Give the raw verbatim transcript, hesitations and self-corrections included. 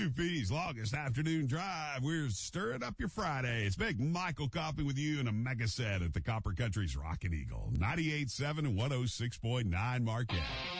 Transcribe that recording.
U P's longest afternoon drive. We're stirring up your Friday. It's Big Michael Coffey with you in a mega set at the Copper Country's Rockin' Eagle. ninety-eight point seven and one oh six point nine Marquette.